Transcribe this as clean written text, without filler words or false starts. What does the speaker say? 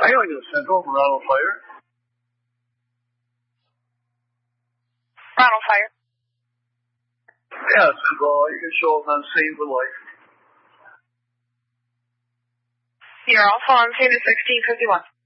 Hailing to Central from Ronald Fire. Ronald Fire. Yeah, Central. You can show up on scene for life. You're also on scene at 1651.